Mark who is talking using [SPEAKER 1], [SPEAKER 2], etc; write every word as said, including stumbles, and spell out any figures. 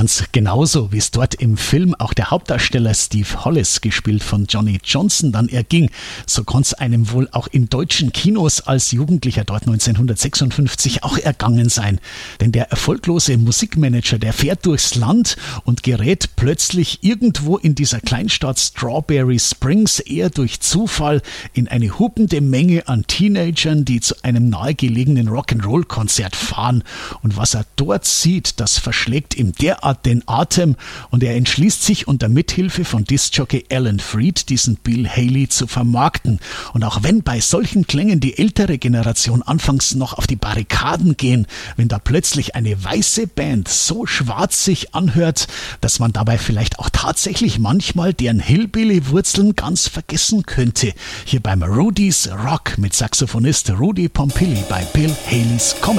[SPEAKER 1] ganz genauso, wie es dort im Film auch der Hauptdarsteller Steve Hollis, gespielt von Johnny Johnson, dann erging. So konnte es einem wohl auch in deutschen Kinos als Jugendlicher dort neunzehnhundertsechsundfünfzig auch ergangen sein. Denn der erfolglose Musikmanager, der fährt durchs Land und gerät plötzlich irgendwo in dieser Kleinstadt Strawberry Springs eher durch Zufall in eine hupende Menge an Teenagern, die zu einem nahegelegenen Rock'n'Roll-Konzert fahren. Und was er dort sieht, das verschlägt ihm derart den Atem und er entschließt sich unter Mithilfe von Diskjockey Alan Freed diesen Bill Haley zu vermarkten. Und auch wenn bei solchen Klängen die ältere Generation anfangs noch auf die Barrikaden gehen, wenn da plötzlich eine weiße Band so schwarz sich anhört, dass man dabei vielleicht auch tatsächlich manchmal deren Hillbilly-Wurzeln ganz vergessen könnte. Hier beim Rudy's Rock mit Saxophonist Rudy Pompili bei Bill Haleys Comet.